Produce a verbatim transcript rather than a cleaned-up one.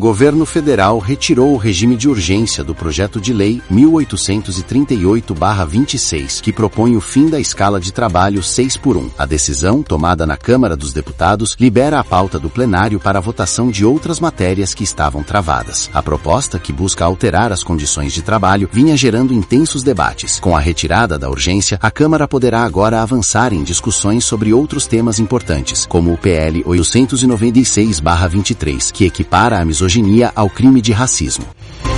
governo federal retirou o regime de urgência do projeto de lei mil oitocentos e trinta e oito barra vinte e seis, que propõe o fim da escala de trabalho seis por um. A decisão, tomada na Câmara dos Deputados, libera a pauta do plenário para a votação de outras matérias que estavam travadas. A proposta, que busca alterar as condições de trabalho, vinha gerando intensos debates. Com a retirada da urgência, a Câmara poderá agora avançar em discussões sobre outros temas importantes, como o P L oitocentos e noventa e seis barra vinte e três, que equipara a misoginia ao crime de racismo.